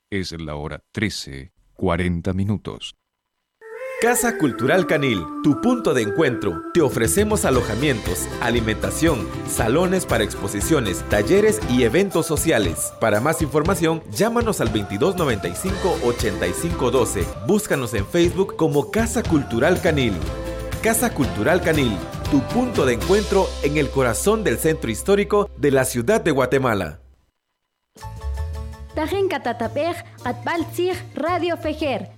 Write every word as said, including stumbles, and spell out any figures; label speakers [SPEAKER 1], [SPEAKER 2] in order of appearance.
[SPEAKER 1] Es la hora trece, cuarenta minutos.
[SPEAKER 2] Casa Cultural Canil, tu punto de encuentro. Te ofrecemos alojamientos, alimentación, salones para exposiciones, talleres y eventos sociales. Para más información, llámanos al veintidós noventa y cinco, ochenta y cinco doce. Búscanos en Facebook como Casa Cultural Canil. Casa Cultural Canil, tu punto de encuentro en el corazón del centro histórico de la ciudad de Guatemala.
[SPEAKER 3] Tajen Catatapej, Atbaltzig, Radio Fejer.